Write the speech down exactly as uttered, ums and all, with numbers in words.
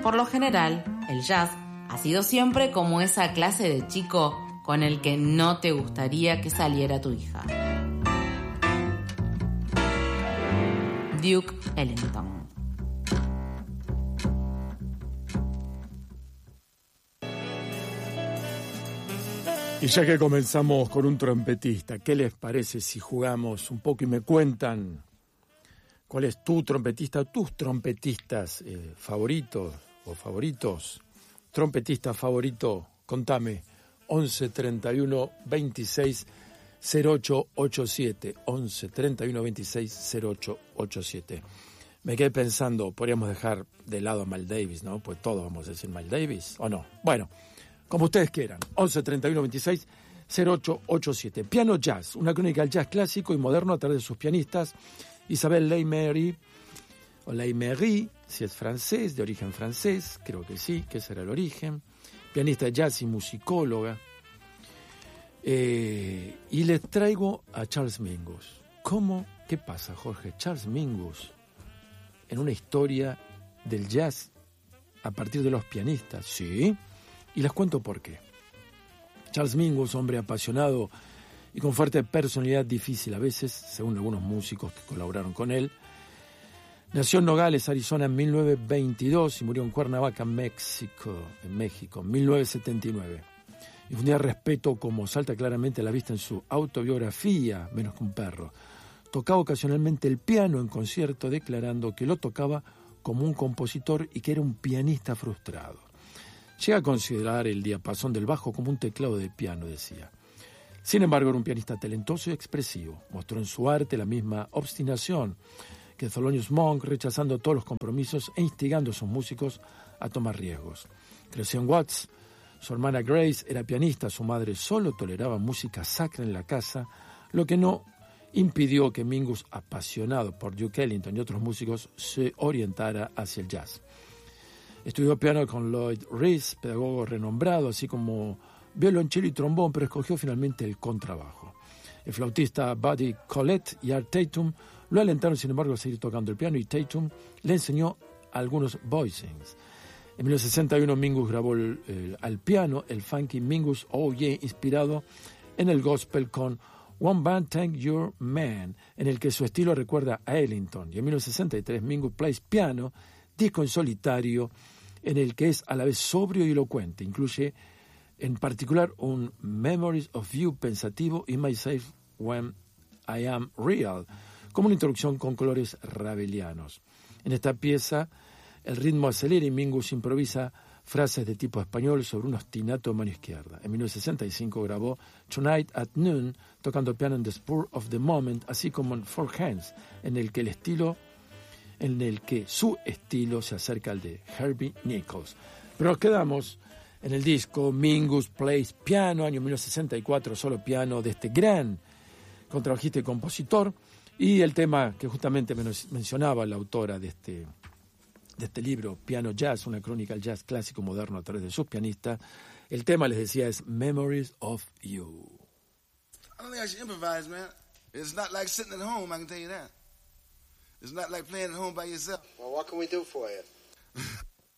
Por lo general, el jazz ha sido siempre como esa clase de chico con el que no te gustaría que saliera tu hija. Duke Ellington. Y ya que comenzamos con un trompetista, ¿qué les parece si jugamos un poco y me cuentan cuál es tu trompetista, tus trompetistas eh, favoritos o favoritos? Trompetista favorito, contame, once treinta y uno veintiséis cero ocho ochenta y siete, once treinta y uno veintiséis cero ocho ochenta y siete. Me quedé pensando, podríamos dejar de lado a Miles Davis, ¿no? Pues todos vamos a decir Miles Davis, ¿o no? Bueno, como ustedes quieran, once treinta y uno veintiséis cero ocho ochenta y siete. Piano Jazz, una crónica del jazz clásico y moderno a través de sus pianistas. Isabelle Leymery, o Leymery, si es francés, de origen francés, creo que sí, que ese era el origen. Pianista de jazz y musicóloga. Eh, y les traigo a Charles Mingus. ¿Cómo? ¿Qué pasa, Jorge? Charles Mingus, en una historia del jazz a partir de los pianistas, sí. Y les cuento por qué. Charles Mingus, hombre apasionado y con fuerte personalidad difícil a veces, según algunos músicos que colaboraron con él, nació en Nogales, Arizona, en mil novecientos veintidós y murió en Cuernavaca, México, en México, en mil novecientos setenta y nueve. Infundía respeto, como salta claramente a la vista en su autobiografía, Menos que un perro. Tocaba ocasionalmente el piano en concierto, declarando que lo tocaba como un compositor y que era un pianista frustrado. Llega a considerar el diapasón del bajo como un teclado de piano, decía. Sin embargo, era un pianista talentoso y expresivo. Mostró en su arte la misma obstinación que Thelonious Monk, rechazando todos los compromisos e instigando a sus músicos a tomar riesgos. Creció en Watts. Su hermana Grace era pianista. Su madre solo toleraba música sacra en la casa, lo que no impidió que Mingus, apasionado por Duke Ellington y otros músicos, se orientara hacia el jazz. Estudió piano con Lloyd Reese, pedagogo renombrado, así como violonchelo y trombón, pero escogió finalmente el contrabajo. El flautista Buddy Collette y Art Tatum lo alentaron, sin embargo, a seguir tocando el piano, y Tatum le enseñó algunos voicings. En mil novecientos sesenta y uno, Mingus grabó el, el, al piano el funky Mingus Oh Yeah, inspirado en el gospel con One Band Thank Your Man, en el que su estilo recuerda a Ellington. Y en mil novecientos sesenta y tres, Mingus Plays Piano, disco en solitario, en el que es a la vez sobrio y elocuente. Incluye en particular un Memories of You pensativo y Myself When I Am Real, como una introducción con colores ravelianos. En esta pieza el ritmo acelera y Mingus improvisa frases de tipo español sobre un ostinato de mano izquierda. En mil novecientos sesenta y cinco grabó Tonight at Noon, tocando piano en The Spur of the Moment, así como en Four Hands, en el que el estilo en el que su estilo se acerca al de Herbie Nichols. Pero nos quedamos en el disco Mingus Plays Piano, año mil novecientos sesenta y cuatro, solo piano de este gran contrabajista y compositor, y el tema que justamente mencionaba la autora de este, de este libro, Piano Jazz, una crónica del jazz clásico moderno a través de sus pianistas. El tema, les decía, es Memories of You. I don't think I should improvise, man. It's not like sitting at home, I can tell you that. It's not like playing at home by yourself. Well, what can we do for you?